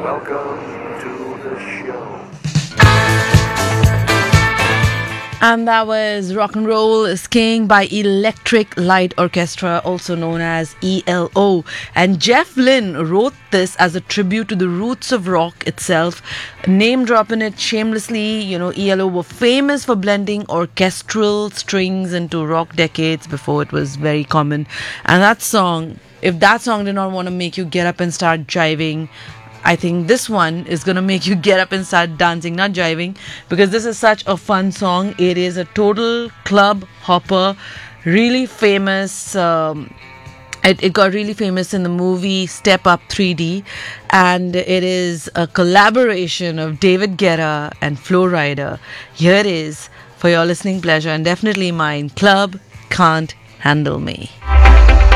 Welcome to the show. And that was Rock and Roll is King by Electric Light Orchestra, also known as ELO. And Jeff Lynne wrote this as a tribute to the roots of rock itself, name dropping it shamelessly. You know, ELO were famous for blending orchestral strings into rock decades before it was very common. And that song, if that song did not want to make you get up and start jiving, I think this one is going to make you get up and start dancing, not jiving, because this is such a fun song. It is a total club hopper, really famous. It got really famous in the movie Step Up 3D, and it is a collaboration of David Guetta and Flo Rida. Here it is for your listening pleasure and definitely mine. Club Can't Handle Me.